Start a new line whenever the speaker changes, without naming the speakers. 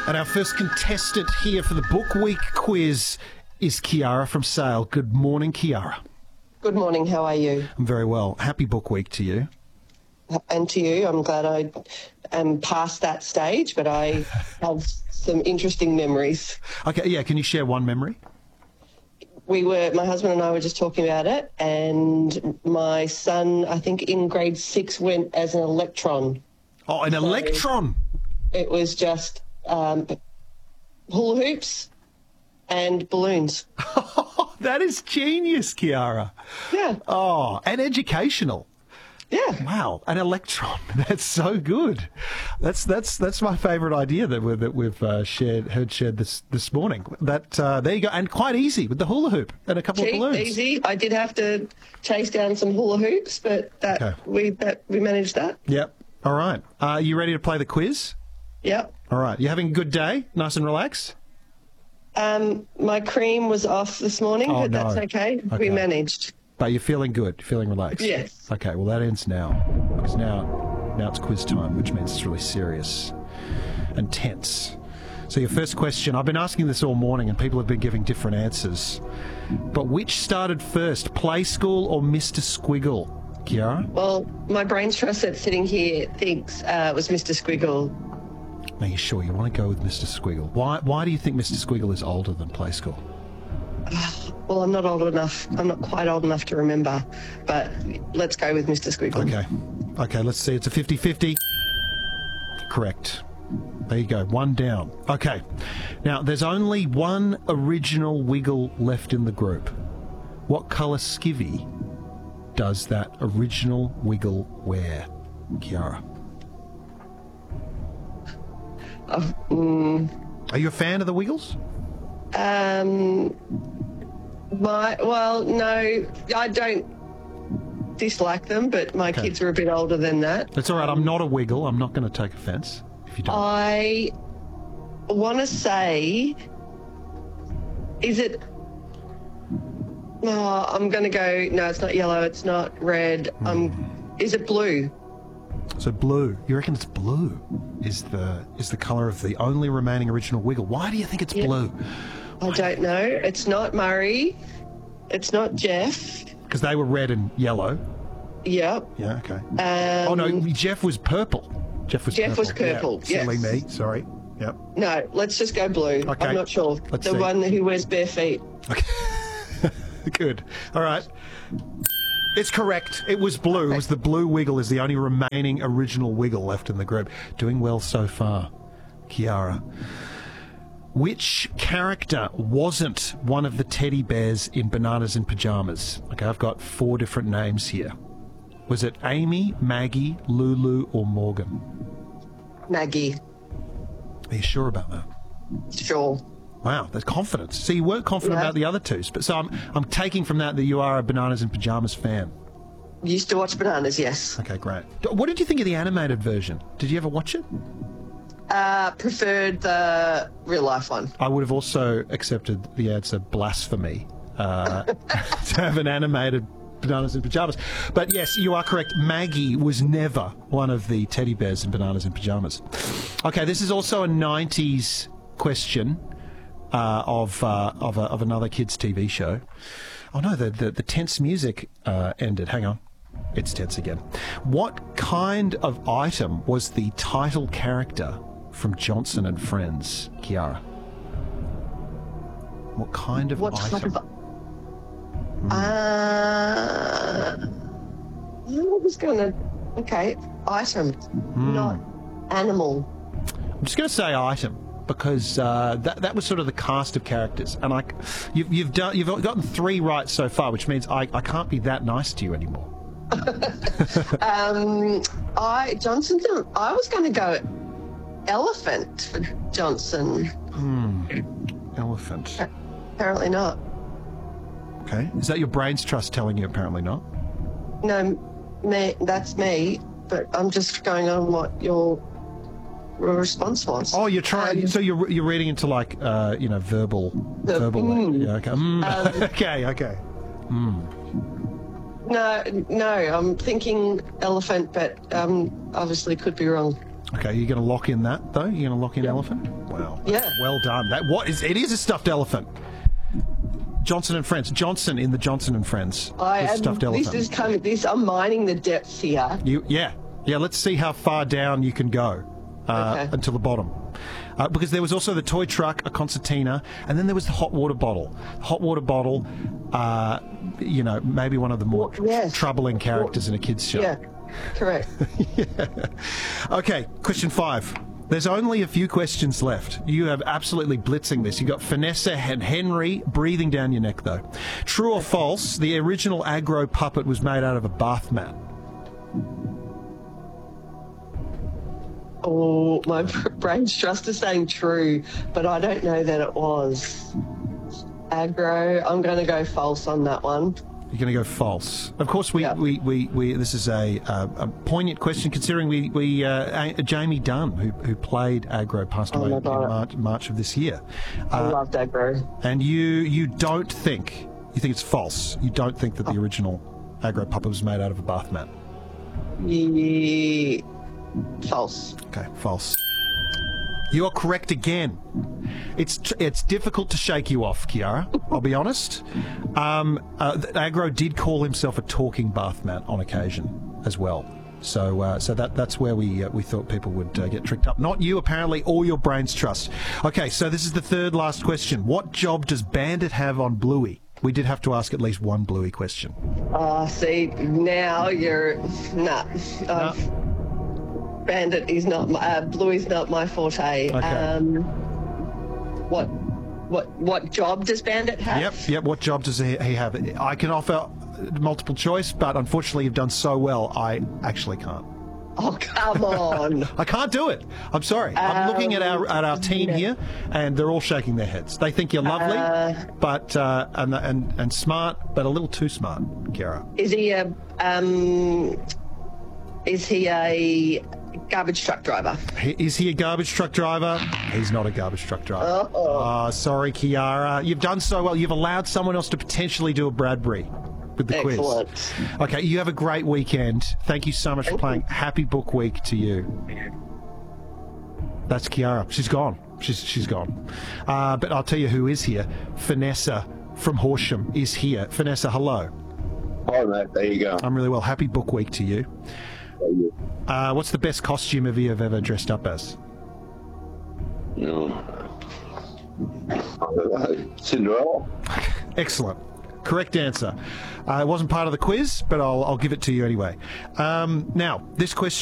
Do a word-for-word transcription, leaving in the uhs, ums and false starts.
And our first contestant here for the Book Week quiz is Kiara from Sale. Good morning, Kiara.
Good morning. How are you?
I'm very well. Happy Book Week to you.
And to you. I'm glad I am past that stage, but I have some interesting memories.
Okay, yeah, can you share one memory?
We were, my husband and I were just talking about it, and my son, I think in grade six, went as an electron.
Oh, an
So
electron!
It was just um, hula hoops and balloons.
That is genius, Kiara.
Yeah.
Oh, and educational.
Yeah.
Wow, an electron. That's so good. That's that's that's my favourite idea that we've that we've uh, shared heard shared this this morning. That uh, there you go, and quite easy with the hula hoop and a couple
Cheap,
of balloons.
easy. I did have to chase down some hula hoops, but that
Okay.
we that we managed that.
Yep. All right. Are you ready to play the quiz?
Yep.
All right. You having a good day? Nice and relaxed?
Um, my cream was off this morning,
Oh,
but that's
no.
okay.
Okay.
We managed.
But you're feeling good, you're feeling relaxed.
Yes.
Okay, well that ends now. Because now now it's quiz time, which means it's really serious and tense. So your first question, I've been asking this all morning and people have been giving different answers. But which started first, Play School or Mister Squiggle? Kiara?
Well, my brain trust that's sitting here thinks uh, it was Mister Squiggle.
Are you sure you want to go with Mister Squiggle? Why why do you think Mister Squiggle is older than Play School?
Well, I'm not old enough. I'm not quite old enough to remember, but let's go with Mister Squiggle.
Okay. Okay, let's see. It's a fifty-fifty. Correct. There you go. One down. Okay. Now, there's only one original Wiggle left in the group. What colour skivvy does that original Wiggle wear, Kiara?
Uh, mm,
Are you a fan of the Wiggles?
um, my well, no, I don't dislike them, but my
Okay.
kids are a bit older than that.
That's all right. I'm not a Wiggle. I'm not going to take offence if you don't.
I want to say, is it? No, I'm going to go. No, it's not yellow. It's not red. Um, is it blue?
So blue. You reckon it's blue? Is the is the colour of the only remaining original Wiggle? Why do you think it's
Yeah.
blue?
I don't know. It's not Murray. It's not Jeff.
Because they were red and yellow.
Yep.
Yeah. Okay.
Um,
Oh no, Jeff was purple. Jeff was
Jeff
purple.
was purple,
Yeah, silly
yes.
me. Sorry. Yep.
No, let's just go blue.
Okay.
I'm not sure.
Let's
the
see.
one who wears bare feet.
Good. All right. It's correct. It was blue. It was the blue Wiggle is the only remaining original Wiggle left in the group. Doing well so far, Kiara. Which character wasn't one of the teddy bears in Bananas in Pyjamas? Okay, I've got four different names here. Was it Amy, Maggie, Lulu, or Morgan?
Maggie.
Are you sure about that?
Sure.
Wow, that's confidence. So you weren't confident
Yeah.
about the other two. But so I'm I'm taking from that that you are a Bananas in Pyjamas fan.
Used to watch Bananas, yes.
Okay, great. What did you think of the animated version? Did you ever watch it?
Uh, preferred the real life one.
I would have also accepted the answer blasphemy uh, to have an animated Bananas in Pyjamas. But yes, you are correct. Maggie was never one of the teddy bears in Bananas in Pyjamas. Okay, this is also a nineties question uh, of uh, of, a, of another kids' T V show. Oh no, the the, the tense music uh, ended. Hang on. It's tense again. What kind of item was the title character from Johnson and Friends, Kiara? What kind of
What
item?
type of... Uh, I was going to... Okay, item,
Hmm.
not animal.
I'm just going to say item because uh, that that was sort of the cast of characters, and I, you've you've done you've gotten three right so far, which means I, I can't be that nice to you anymore.
um, I Johnson. I was going to go elephant for Johnson.
Elephant.
Apparently not.
Okay. Is that your brain's trust telling you? Apparently not.
No, me. That's me. But I'm just going on what your response was.
Oh, you're trying.
Um,
so you're you're reading into like uh, you know verbal
The
verbal.
mm.
Yeah. Okay. Mm.
Um,
okay. Okay.
No, no. I'm thinking elephant, but um, obviously could be wrong.
Okay. You're going to lock in that though. You're going to lock in
Yeah.
elephant. Wow. Wow.
Yeah.
Well done. That what is it is a stuffed elephant. Johnson and Friends. Johnson in the Johnson and Friends.
I
The
am,
stuffed elephant.
this is coming. This I'm mining the depths here.
You, yeah, yeah. Let's see how far down you can go uh,
Okay.
until the bottom, uh, because there was also the toy truck, a concertina, and then there was the hot water bottle. Hot water bottle, uh, you know, maybe one of the more tr-
Yes.
troubling characters in a kids' show.
Yeah, correct.
Okay, question five. There's only a few questions left. You have absolutely blitzing this. You've got Vanessa and Henry breathing down your neck, though. True or false, the original aggro puppet was made out of a bath mat?
Oh, my brain's trust is saying true, but I don't know that it was. Aggro, I'm going to go false on that one.
You're going to go false. Of course, we,
Yeah.
we, we, we this is a, uh, a poignant question considering we, we uh, a- Jamie Dunn, who, who played Aggro, passed
Oh
away
my
in
God.
March, March of this year.
I
Uh,
loved aggro.
and you you don't think, you think it's false. You don't think that the original Aggro puppet was made out of a bath mat.
Yeah, false.
Okay, false. You are correct again. It's tr- it's difficult to shake you off, Kiara. I'll be honest. Um, uh, th- Aggro did call himself a talking bath mat on occasion as well. So uh, so that that's where we uh, we thought people would uh, get tricked up. Not you, apparently, or your brain's trust. Okay, so this is the third last question. What job does Bandit have on Bluey? We did have to ask at least one Bluey question.
Ah, see, now you're nah. I've- Bandit is not my, uh, Blue is not my forte.
Okay.
Um, what, what, what job does Bandit have?
Yep, yep. What job does he, he have? I can offer multiple choice, but unfortunately, you've done so well, I actually can't.
Oh, come on.
I can't do it. I'm sorry. I'm looking at our at our team
yeah.
here, and they're all shaking their heads. They think you're lovely,
Uh,
but uh, and, and and smart, but a little too smart, Kiara.
Is he a um? Is he a garbage truck driver?
He, is he a garbage truck driver? He's not a garbage truck driver.
Uh-oh.
Oh, sorry, Kiara. You've done so well. You've allowed someone else to potentially do a Bradbury with the
Excellent.
quiz. Okay, you have a great weekend. Thank you so much for
Thank
playing.
you.
Happy book week to you. That's Kiara. She's gone. She's she's gone. Uh, but I'll tell you who is here. Vanessa from Horsham is here. Vanessa, hello.
Hi, mate. There you go.
I'm really well. Happy book week to you. Uh, what's the best costume of you have ever dressed up as?
No. Cinderella.
Excellent. Correct answer. Uh, it wasn't part of the quiz, but I'll, I'll give it to you anyway. Um, now, this question